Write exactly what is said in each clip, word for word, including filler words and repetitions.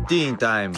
Teen Time.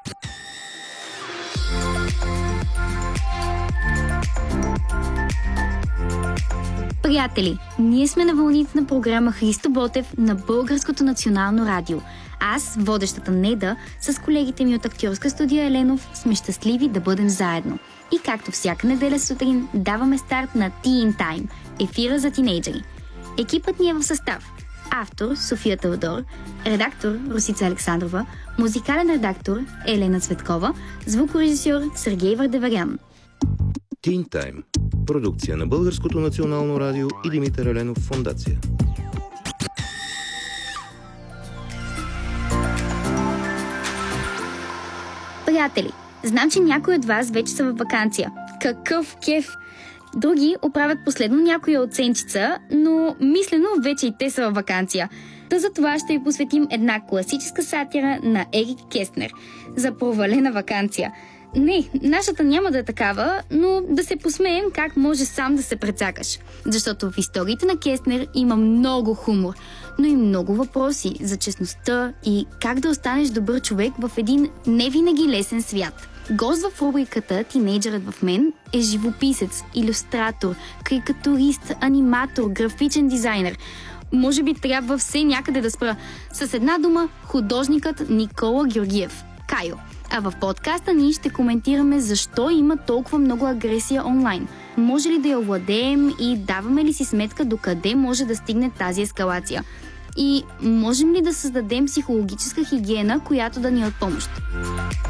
Приятели, ние сме на вълните на програма Христо Ботев на Българското национално радио. Аз, водещата Неда, с колегите ми от актьорска студия Еленов сме щастливи да бъдем заедно. И както всяка неделя сутрин, даваме старт на Teen Time, ефира за тинейджери. Екипът ни е в състав: автор София Теодор, редактор Русица Александрова, музикален редактор Елена Цветкова, звукорежисьор Сергей Вардеварян. Teen Time. Продукция на Българското национално радио и Димитър Еленов фондация. Приятели, знам, че някои от вас вече са във ваканция. Какъв кеф! Други оправят последно някоя оценчица, но мислено вече и те са във ваканция. Та за това ще ви посветим една класическа сатира на Ерик Кестнер за провалена ваканция. Не, нашата няма да е такава, но да се посмеем как може сам да се прецакаш. Защото в историите на Кестнер има много хумор, но и много въпроси за честността и как да останеш добър човек в един не винаги лесен свят. Гост в рубриката "Тинейджърът в мен" е живописец, илюстратор, карикатурист, аниматор, графичен дизайнер. Може би трябва все някъде да спра. С една дума, художникът Никола Георгиев. Кайо. А в подкаста ни ще коментираме защо има толкова много агресия онлайн. Може ли да я овладеем и даваме ли си сметка докъде може да стигне тази ескалация? И можем ли да създадем психологическа хигиена, която да ни е от помощ?